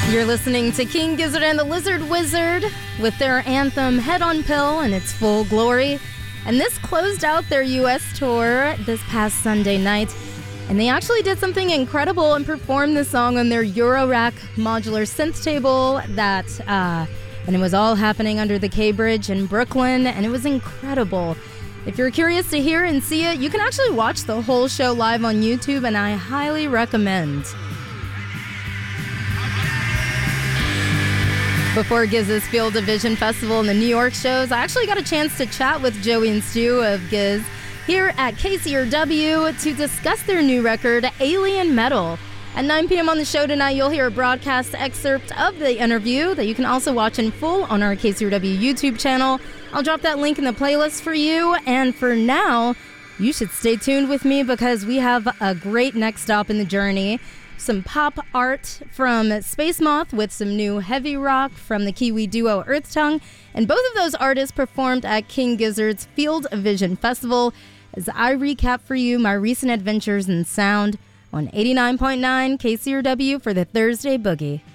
You're listening to King Gizzard and the Lizard Wizard with their anthem Head on Pill in its full glory. And this closed out their U.S. tour this past Sunday night. And they actually did something incredible and performed this song on their Eurorack modular synth table and it was all happening under the K Bridge in Brooklyn, and it was incredible. If you're curious to hear and see it, you can actually watch the whole show live on YouTube, and I highly recommend. Before Giz's Field of Vision Festival and the New York shows, I actually got a chance to chat with Joey and Stu of Giz here at KCRW to discuss their new record, Alien Metal. At 9 p.m. on the show tonight, you'll hear a broadcast excerpt of the interview that you can also watch in full on our KCRW YouTube channel. I'll drop that link in the playlist for you, and for now, you should stay tuned with me because we have a great next stop in the journey. Some pop art from Space Moth with some new heavy rock from the Kiwi duo Earth Tongue. And both of those artists performed at King Gizzard's Field of Vision Festival as I recap for you my recent adventures in sound on 89.9 KCRW for the Thursday Boogie.